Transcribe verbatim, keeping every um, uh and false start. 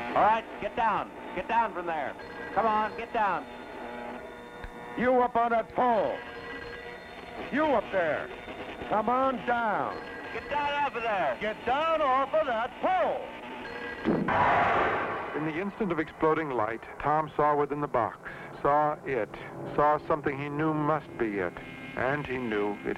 All right, get down. Get down from there. Come on, get down. You up on that pole. You up there. Come on down. Get down off of there. Get down off of that pole. In the instant of exploding light, Tom saw within the box, saw it, saw something he knew must be it, and he knew it